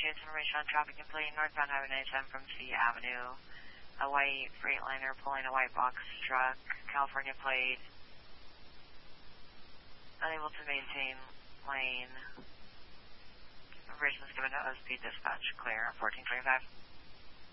News information on traffic complete northbound Highway 97 from C Avenue. A white Freightliner pulling a white box truck, California plate. Unable to maintain lane. Information is given to OSP dispatch. Clear, 1425.